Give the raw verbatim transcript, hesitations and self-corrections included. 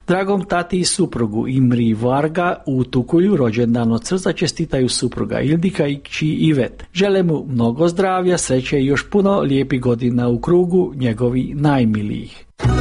Dragom tati i suprugu Imri Varga u Tukulju rođendan od srca čestitaju supruga Ildika i kći Ivet. Žele mu mnogo zdravlja, sreće i još puno lijepih godina u krugu njegovi najmilijih.